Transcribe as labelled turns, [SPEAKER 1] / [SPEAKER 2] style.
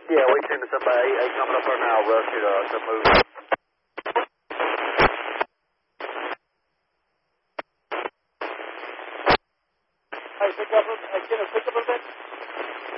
[SPEAKER 1] Yeah, we send somebody. They coming up there now. Rush it to move.
[SPEAKER 2] Hey, pick up a bit.